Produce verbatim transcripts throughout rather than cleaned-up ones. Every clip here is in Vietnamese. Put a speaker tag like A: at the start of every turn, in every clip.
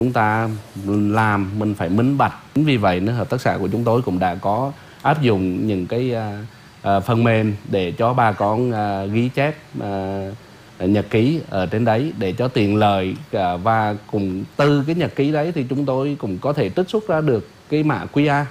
A: Chúng ta làm mình phải minh bạch. Chính vì vậy nên hợp tác xã của chúng tôi cũng đã có áp dụng những cái uh, uh, phần mềm để cho bà con uh, ghi chép uh, nhật ký ở trên đấy để cho tiện lợi, uh, và cùng từ cái nhật ký đấy thì chúng tôi cũng có thể trích xuất ra được cái mã quy rờ.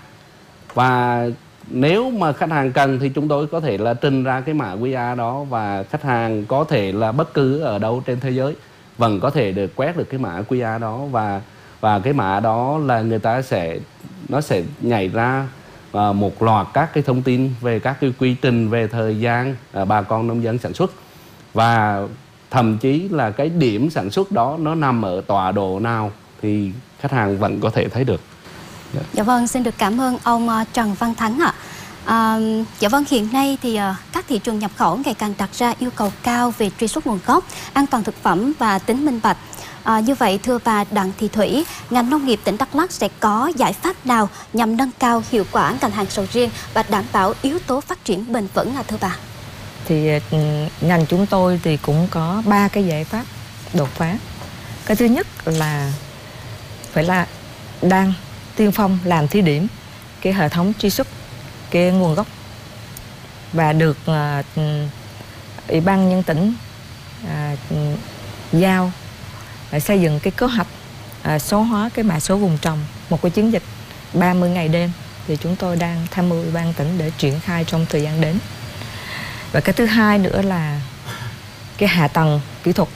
A: Và nếu mà khách hàng cần thì chúng tôi có thể là trình ra cái mã quy rờ đó, và khách hàng có thể là bất cứ ở đâu trên thế giới vẫn có thể được quét được cái mã quy rờ đó, và và cái mã đó là người ta sẽ nó sẽ nhảy ra uh, một loạt các cái thông tin về các cái quy trình, về thời gian uh, bà con nông dân sản xuất, và thậm chí là cái điểm sản xuất đó nó nằm ở tọa độ nào thì khách hàng vẫn có thể thấy được.
B: Yeah. Dạ vâng, xin được cảm ơn ông uh, Trần Văn Thắng ạ. À, dạ vâng, hiện nay thì uh, các thị trường nhập khẩu ngày càng đặt ra yêu cầu cao về truy xuất nguồn gốc, an toàn thực phẩm và tính minh bạch. À, như vậy thưa bà Đặng Thị Thủy, ngành nông nghiệp tỉnh Đắk Lắk sẽ có giải pháp nào nhằm nâng cao hiệu quả ngành hàng sầu riêng và đảm bảo yếu tố phát triển bền vững à thưa bà?
C: Thì ngành chúng tôi thì cũng có ba cái giải pháp đột phá. Cái thứ nhất là phải là đang tiên phong làm thí điểm cái hệ thống truy xuất cái nguồn gốc, và được uh, Ủy ban nhân tỉnh uh, giao uh, xây dựng cái kế hoạch uh, số hóa cái mã số vùng trồng, một cái chiến dịch ba mươi ngày đêm thì chúng tôi đang tham mưu Ủy ban tỉnh để triển khai trong thời gian đến. Và cái thứ hai nữa là cái hạ tầng kỹ thuật,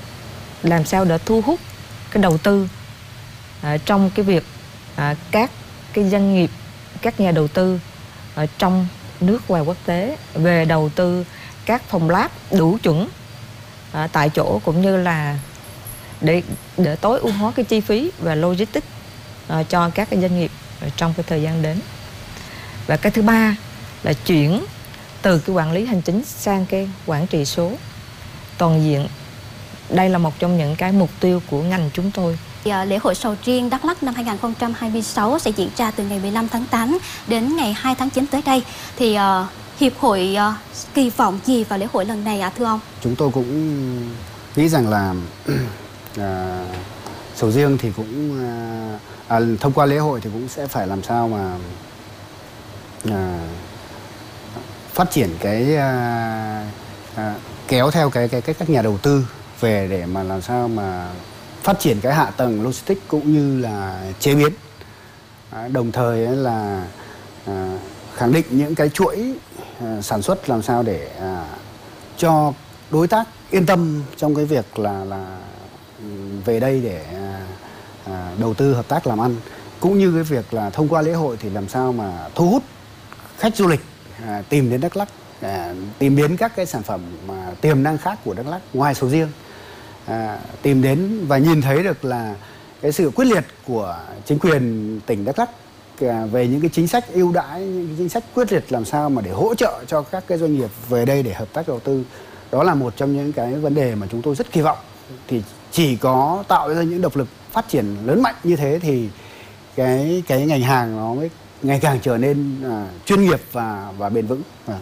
C: làm sao để thu hút cái đầu tư uh, trong cái việc uh, các cái doanh nghiệp, các nhà đầu tư ở trong nước và quốc tế về đầu tư các phòng lab đủ chuẩn à, tại chỗ, cũng như là để để tối ưu hóa cái chi phí và logistics à, cho các cái doanh nghiệp trong cái thời gian đến. Và cái thứ ba là chuyển từ cái quản lý hành chính sang cái quản trị số toàn diện. Đây là một trong những cái mục tiêu của ngành chúng tôi.
B: Lễ hội sầu riêng Đắk Lắk năm hai nghìn không trăm hai mươi sáu sẽ diễn ra từ ngày mười lăm tháng tám đến ngày hai tháng chín tới đây. Thì uh, Hiệp hội uh, kỳ vọng gì vào lễ hội lần này ạ à, thưa ông?
D: Chúng tôi cũng nghĩ rằng là à, sầu riêng thì cũng à, thông qua lễ hội thì cũng sẽ phải làm sao mà à, phát triển cái à, à, kéo theo cái cái cái các nhà đầu tư về để mà làm sao mà phát triển cái hạ tầng logistics cũng như là chế biến, à, đồng thời là à, khẳng định những cái chuỗi à, sản xuất làm sao để à, cho đối tác yên tâm trong cái việc là là về đây để à, à, đầu tư hợp tác làm ăn, cũng như cái việc là thông qua lễ hội thì làm sao mà thu hút khách du lịch à, tìm đến Đắk Lắk, à, tìm đến các cái sản phẩm mà tiềm năng khác của Đắk Lắk ngoài sầu riêng. À, tìm đến và nhìn thấy được là cái sự quyết liệt của chính quyền tỉnh Đắk Lắk à, về những cái chính sách ưu đãi, những cái chính sách quyết liệt làm sao mà để hỗ trợ cho các cái doanh nghiệp về đây để hợp tác đầu tư. Đó là một trong những cái vấn đề mà chúng tôi rất kỳ vọng. Thì chỉ có tạo ra những động lực phát triển lớn mạnh như thế thì cái cái ngành hàng nó mới ngày càng trở nên à, chuyên nghiệp và và bền vững. À.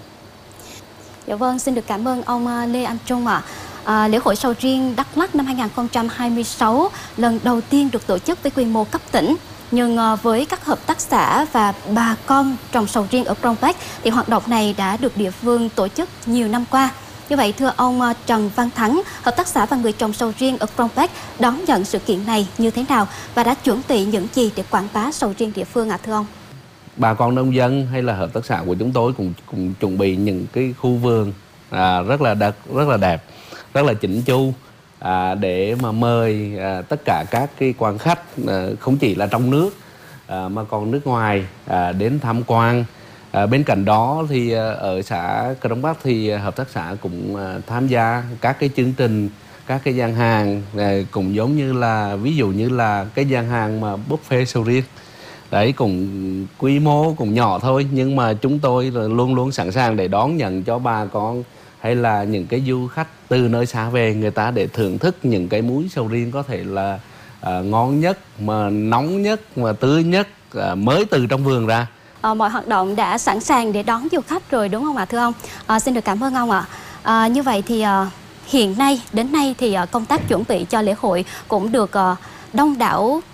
B: Dạ vâng, xin được cảm ơn ông Lê Anh Trung ạ. À, lễ hội sầu riêng Đắk Lắk năm hai nghìn không trăm hai mươi sáu lần đầu tiên được tổ chức với quy mô cấp tỉnh, nhưng à, với các hợp tác xã và bà con trồng sầu riêng ở Krông Bách thì hoạt động này đã được địa phương tổ chức nhiều năm qua. Như vậy thưa ông Trần Văn Thắng, hợp tác xã và người trồng sầu riêng ở Krông Bách đón nhận sự kiện này như thế nào và đã chuẩn bị những gì để quảng bá sầu riêng địa phương ạ à, thưa ông?
A: Bà con nông dân hay là hợp tác xã của chúng tôi cũng cũng chuẩn bị những cái khu vườn à, rất là đặc, rất là đẹp, rất là chỉnh chu à, để mà mời à, tất cả các cái quan khách à, không chỉ là trong nước à, mà còn nước ngoài à, đến tham quan. À, bên cạnh đó thì à, ở xã Krông Bách thì à, hợp tác xã cũng à, tham gia các cái chương trình, các cái gian hàng à, cũng giống như là ví dụ như là cái gian hàng mà buffet sầu riêng. Đấy, cũng quy mô cũng nhỏ thôi, nhưng mà chúng tôi luôn luôn sẵn sàng để đón nhận cho bà con hay là những cái du khách từ nơi xa về, người ta để thưởng thức những cái múi sầu riêng có thể là à, ngon nhất, mà nóng nhất, mà tươi nhất, à, mới từ trong vườn ra.
B: À, mọi hoạt động đã sẵn sàng để đón du khách rồi đúng không ạ thưa ông? À, xin được cảm ơn ông ạ. À, như vậy thì à, hiện nay đến nay thì à, công tác chuẩn bị cho lễ hội cũng được à, đông đảo